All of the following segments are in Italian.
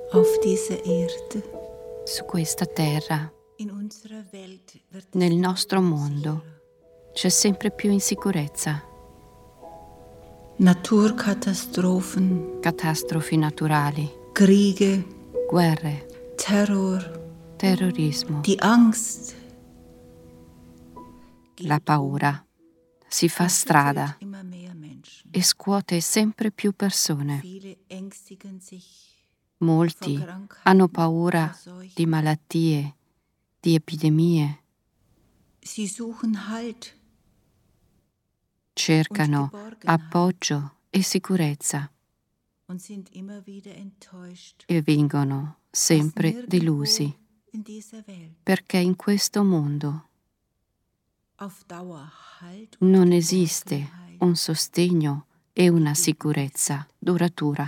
Auf dieser Erde, Su questa terra, in unserer Welt, wird es nel immer nostro mondo, unsicherer. c'è sempre più insicurezza, Naturkatastrophen, catastrofi naturali, Kriege, guerre, Terror, terrorismo, die Angst. la paura si fa strada Immer mehr Menschen. e scuote sempre più persone. Viele ängstigen sich Molti vor Krankheiten, hanno paura vor Seuchen. di malattie, di epidemie, Sie suchen Halt cercano appoggio e sicurezza und sind immer wieder enttäuscht, e vengono dass sempre nirgendwo delusi, in dieser Welt perché in questo mondo auf Dauer Halt und non esiste Geborgenheit. un sostegno e una sicurezza duratura.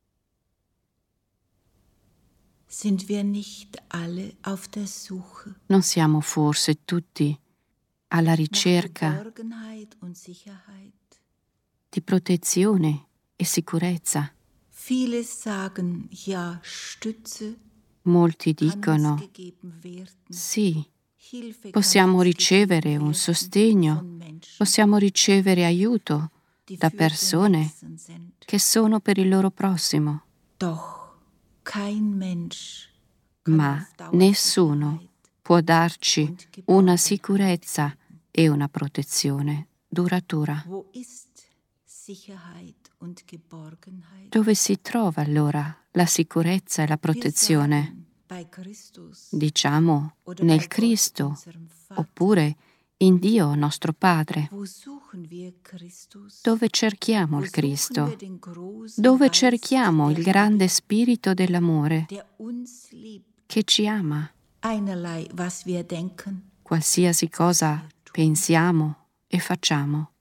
Sind wir nicht alle auf der Suche Non siamo forse tutti alla nach ricerca Geborgenheit und Sicherheit? di protezione e sicurezza? Viele sagen, ja, Stütze Molti kann uns dicono gegeben werden. sì, Hilfe possiamo kann uns ricevere gegeben un werden sostegno, von Menschen, possiamo ricevere aiuto die da für den persone Nächsten sind. che sono per il loro prossimo, Doch kein Mensch kann ma auf Dauer nessuno Sicherheit può darci und una Geborgenheit sicurezza geben. e una protezione duratura. Wo ist Sicherheit und Geborgenheit? Dove si trova allora la sicurezza e la Wir protezione? sagen, bei Christus Diciamo oder nel bei Gott, Cristo, unserem Vater. oppure in Dio nostro Padre. Wo suchen wir Christus? Dove cerchiamo Wo il suchen wir Cristo? den großen Dove Geist cerchiamo il der grande Liebe, spirito dell'amore der uns liebt? che ci ama, Einerlei, was wir denken, qualsiasi cosa pensiamo e facciamo?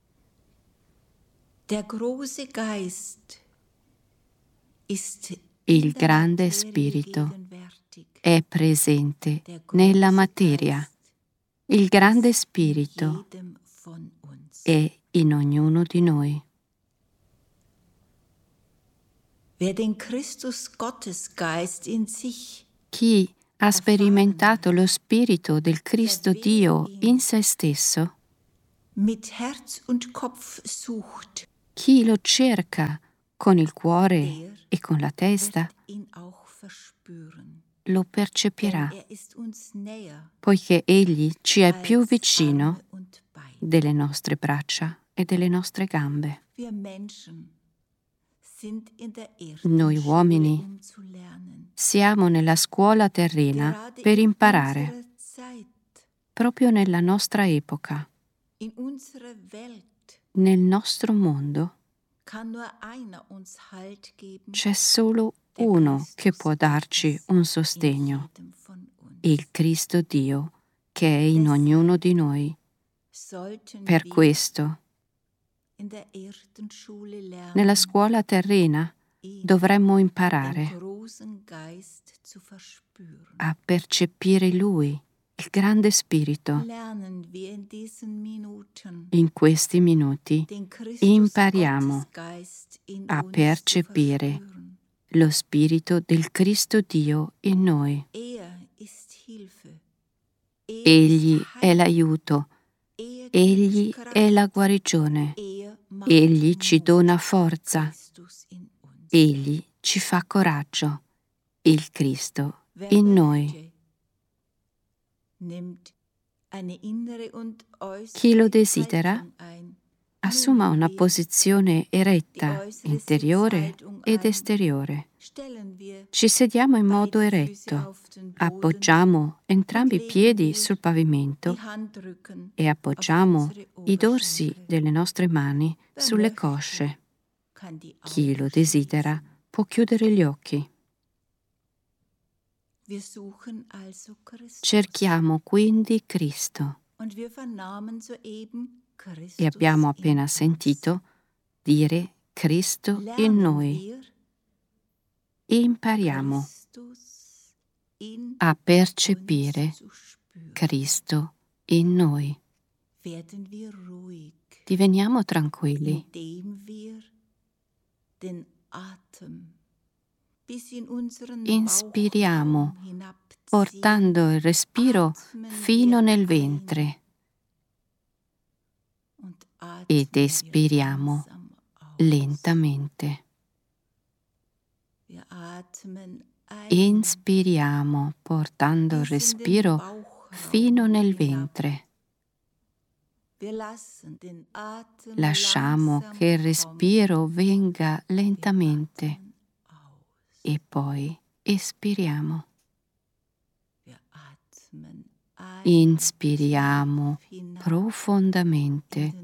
der große Geist ist Il in der grande Materie spirito gegenwärtig. è presente Der nella große materia. Geist Il grande ist in spirito jedem von uns. è in ognuno di noi. Wer den Christus Gottesgeist in sich Chi ha sperimentato lo spirito del Cristo Dio in se stesso, mit Herz und Kopf sucht, chi lo cerca con il cuore e con la testa, wird ihn auch verspüren. lo Denn percepirà, ist uns näher poiché Egli ci è più als vicino Arme und Beine. delle nostre braccia e delle nostre gambe. Wir Menschen sind in der Noi Erdenschule, uomini um zu lernen. siamo nella scuola terrena Gerade per in imparare, unserer Zeit, proprio nella nostra epoca, in unserer Welt, nel nostro mondo. kann nur einer uns Halt geben, C'è solo der uno Christus che può darci Gottes un in sostegno, jedem von uns. il Cristo Dio che è in ognuno di noi. Sollten Per wir questo, in der Erdenschule lernen, nella scuola terrena ihn, dovremmo den imparare großen Geist zu verspüren. a percepire Lui, il grande spirito. Lernen wir in diesen Minuten In questi minuti den Christus impariamo Gottesgeist in a uns percepire zu verspüren. lo spirito del Cristo Dio in noi. Ist Hilfe. Egli ist è Heil. l'aiuto, Gibt Egli Kraft. è la guarigione, Macht Egli ci Mut. dona forza, Christus in uns. Egli ci fa coraggio, il Cristo Wer in möchte, noi. nimmt eine innere und äußere Chi lo desidera, Haltung ein. assuma una Nehmen wir posizione eretta, die äußere interiore Sitzhaltung ed ein. esteriore. Stellen wir Ci sediamo in modo beide Füße eretto, auf den Boden appoggiamo entrambi i und legen piedi wir sul pavimento die Handrücken e auf appoggiamo unsere i dorsi Oberschenkel. delle nostre mani Wer sulle möchte, cosce. kann die Chi Augen lo desidera schließen. può chiudere gli occhi. Wir suchen also Christus. Cerchiamo quindi Cristo Und wir vernahmen soeben Christus e abbiamo in appena uns. sentito dire Cristo in Lernen noi wir e impariamo Christus in a percepire uns zu spüren. Cristo in noi. Werden wir ruhig, Diveniamo tranquilli indem wir den Atem Inspiriamo, portando il respiro fino nel ventre ed espiriamo lentamente. Inspiriamo, portando il respiro fino nel ventre. Lasciamo che il respiro venga lentamente e poi espiriamo. Inspiriamo profondamente,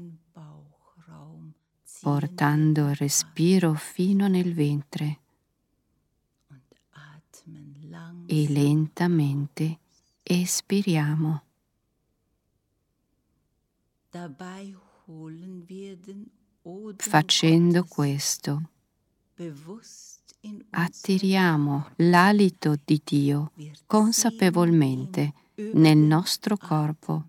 portando il respiro fino nel ventre e lentamente espiriamo. Facendo questo, attiriamo l'alito di Dio consapevolmente nel nostro corpo.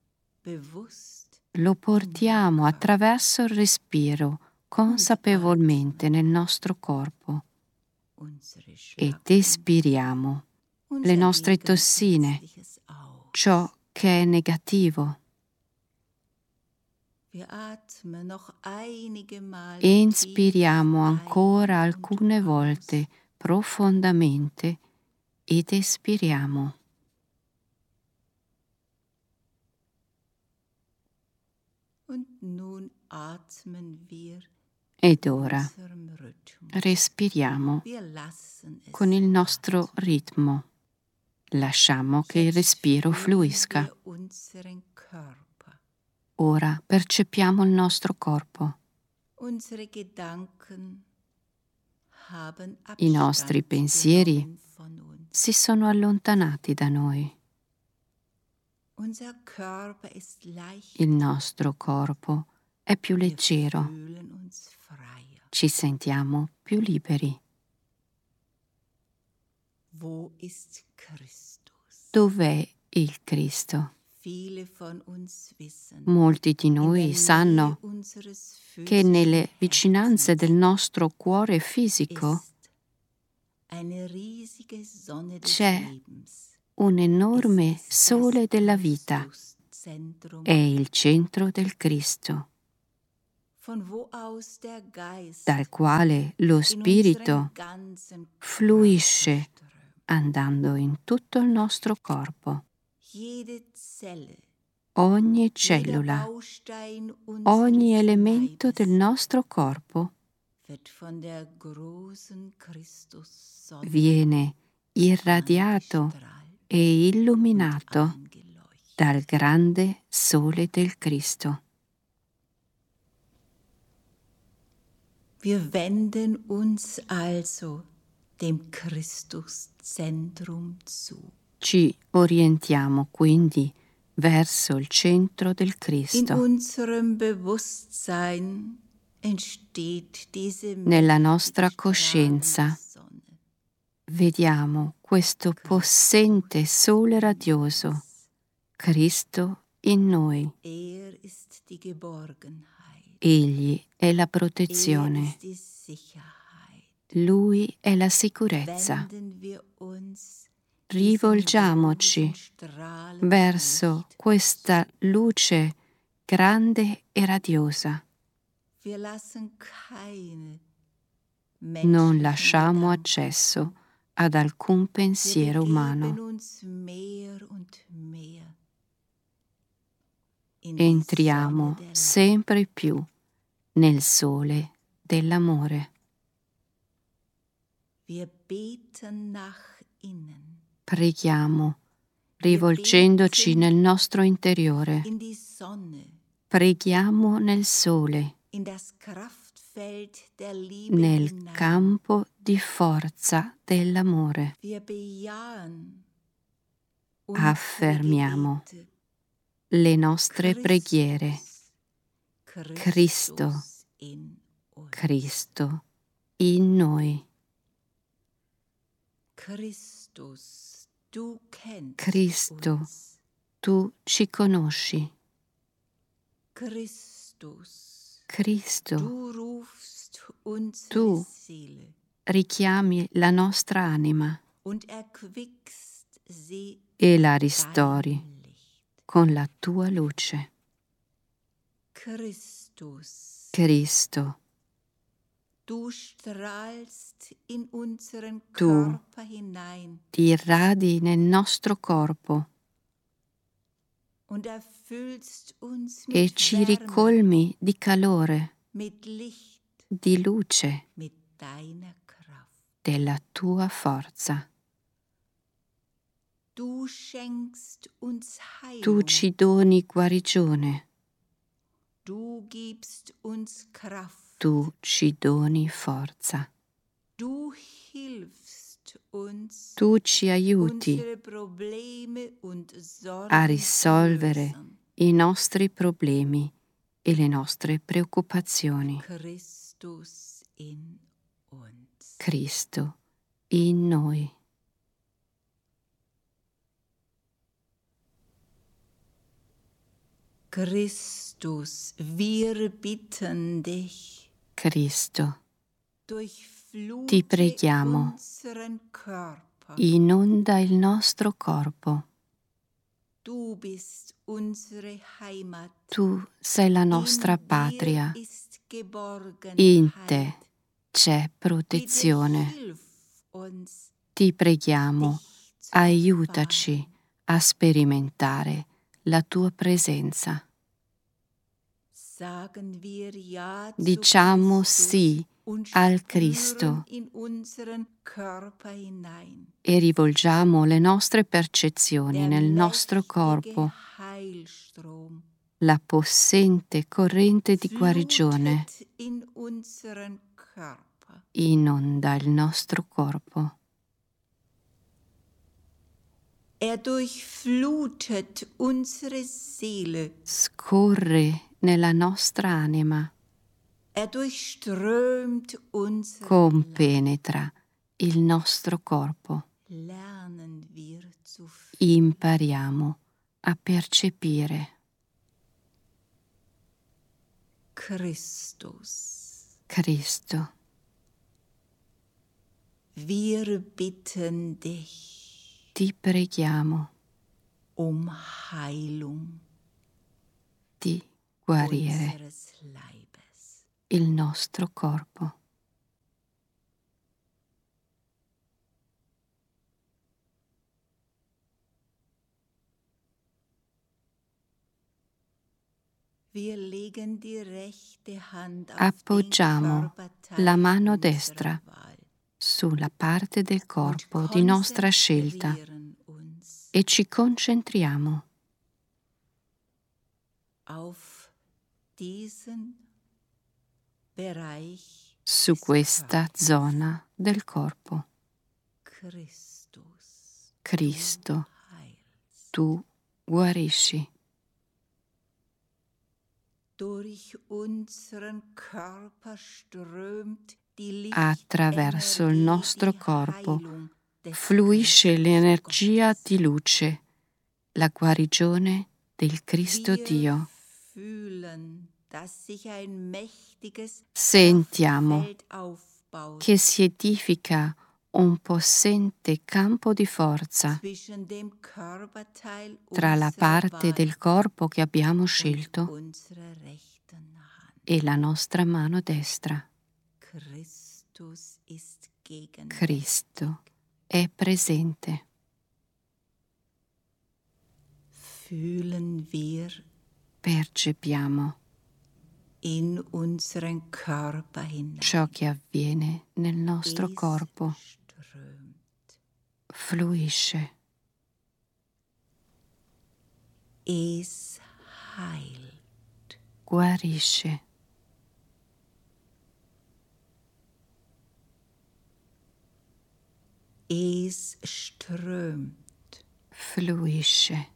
Lo portiamo attraverso il respiro consapevolmente nel nostro corpo ed espiriamo le nostre tossine, ciò che è negativo. Inspiriamo ancora alcune volte profondamente ed espiriamo. Ed ora respiriamo con il nostro ritmo. Lasciamo che il respiro fluisca. Ora percepiamo il nostro corpo. I nostri pensieri si sono allontanati da noi. Il nostro corpo è più leggero. Ci sentiamo più liberi. Dov'è il Cristo? Molti di noi sanno che nelle vicinanze del nostro cuore fisico c'è un enorme sole della vita. È il centro del Cristo, dal quale lo Spirito fluisce andando in tutto il nostro corpo. Ogni cellula, ogni elemento del nostro corpo viene irradiato e illuminato dal grande sole del Cristo. Wir wenden uns also dem Christuszentrum zu. Ci orientiamo quindi verso il centro del Cristo. In unserem Bewusstsein entsteht diese Nella nostra coscienza vediamo questo possente sole radioso, Cristo in noi. Er ist die Geborgenheit. Egli è la protezione. Er ist die Sicherheit. Lui è la sicurezza. Wenden wir uns Rivolgiamoci verso questa luce grande e radiosa. Wir lassen keine Non lasciamo accesso ad alcun pensiero umano. Entriamo sempre più nel sole dell'amore. Preghiamo, rivolgendoci nel nostro interiore. Preghiamo nel sole, nel campo di forza dell'amore. Affermiamo le nostre preghiere. Cristo, Cristo in noi. Cristo, tu ci conosci. Cristo, tu richiami la nostra anima und erquickst sie e la mit ristori deinem Licht. con la tua luce. Christus, Cristo, du strahlst in unseren Tu Körper hinein ti irradi nel nostro corpo und erfüllst uns e mit ci Wärme, ricolmi di calore, mit Licht, di luce mit deiner Kraft. della tua forza. Du schenkst uns Tu Heilung, ci doni guarigione, du gibst uns Kraft, tu ci doni forza. du hilfst uns, Tu ci aiuti unsere Probleme und Sorgen a zu risolvere lösen. i nostri problemi e le nostre preoccupazioni. Christus in uns. Cristo in noi. Christus, wir bitten dich, Cristo, durchflute ti preghiamo, unseren Körper. inonda il nostro corpo. Du bist unsere Heimat. Tu sei la nostra In dir patria. ist Geborgenheit. In te c'è Bitte protezione. hilf uns, Ti preghiamo, dich zu aiutaci erfahren. a sperimentare la tua presenza. Sagen wir ja zu Diciamo Christus sì und al spüren Cristo in unseren Körper hinein. e rivolgiamo le nostre percezioni Der nel nostro mächtige corpo. Heilstrom La possente corrente di guarigione flutet in unseren Körper. inonda il nostro corpo. Er durchflutet unsere Seele. Scorre nella nostra anima, Er durchströmt unser Leib. compenetra il nostro corpo. Lernen wir zu fühlen. Impariamo a percepire. Christus, Cristo, wir bitten dich ti preghiamo Heilung di guarire unseres Leibes. il nostro corpo. Wir legen die rechte Hand auf Appoggiamo den Körperteil la mano unserer destra Wahl sulla parte del und corpo di nostra scelta konzentrieren uns e ci concentriamo auf diesen Bereich su des questa Körpers. zona del corpo. Christus, Cristo, heilst. tu guarisci. Durch unseren Körper strömt die Attraverso il nostro Lichtenergie, corpo Heilung des fluisce Christus l'energia Gottes. di luce, la guarigione del Cristo Wir Dio. fühlen, dass sich ein mächtiges Sentiamo Kraftfeld aufbaut che si edifica un possente campo di forza zwischen dem Körperteil tra la unserer parte Wahl del corpo che abbiamo und scelto unserer rechten Hand. e la nostra mano destra. Christus ist gegenwärtig. Cristo è presente. Fühlen wir Percepiamo in unseren Körper hinein. ciò che avviene nel nostro Es corpo. strömt. Fluisce, Es heilt. guarisce, Es strömt. fluisce,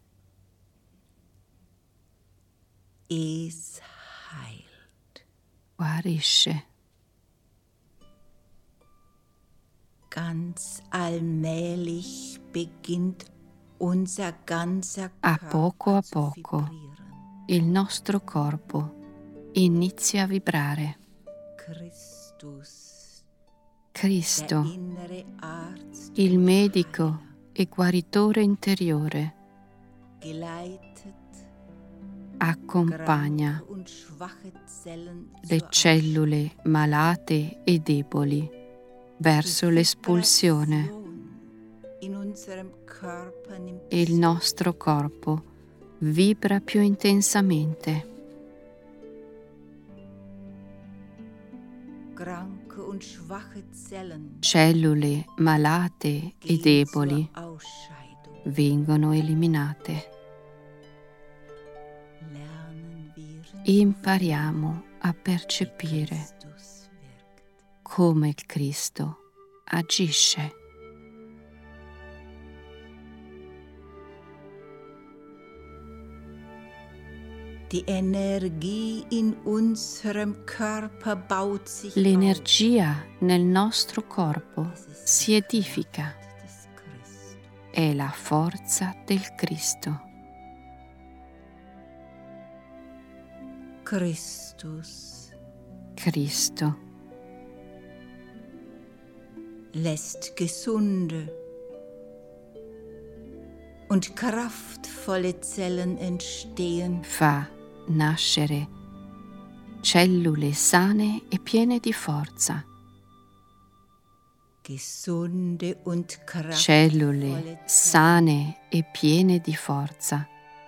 Es heilt. guarisce. Ganz allmählich beginnt unser ganzer A Körper poco a zu poco vibrieren. il nostro corpo inizia a vibrare. Christus, Cristo, il medico e guaritore interiore, accompagna le cellule malate e deboli verso l'espulsione e il nostro corpo vibra più intensamente. Cellule malate e deboli vengono eliminate. Impariamo a percepire come il Cristo agisce. L'energia nel nostro corpo si edifica. È la forza del Cristo. Cristo lässt gesunde und kraftvolle Zellen entstehen. Fa nascere cellule sane e piene di forza. Gesunde und Cellule sane e piene di forza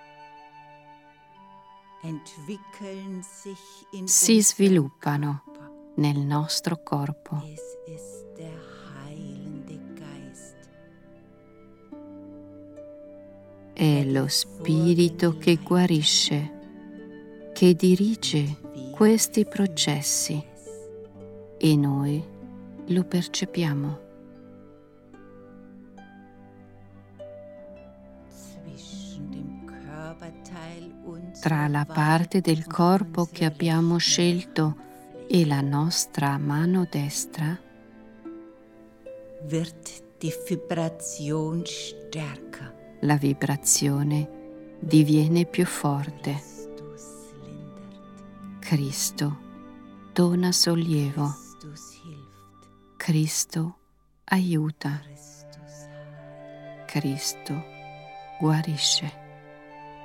si sviluppano nel nostro corpo. È lo Spirito che guarisce, che dirige questi processi e noi lo percepiamo. Tra la parte del corpo che abbiamo scelto e la nostra mano destra la vibrazione diviene più forte. Cristo dona sollievo. Cristo aiuta. Cristo guarisce.